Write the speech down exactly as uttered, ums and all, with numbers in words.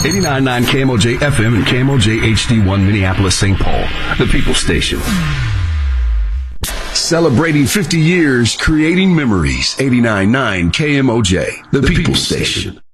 eighty-nine point nine K M O J F M and K M O J H D one Minneapolis, Saint Paul, the People Station. Celebrating fifty years, creating memories. eighty-nine point nine K M O J, the, the People, People Station. Station.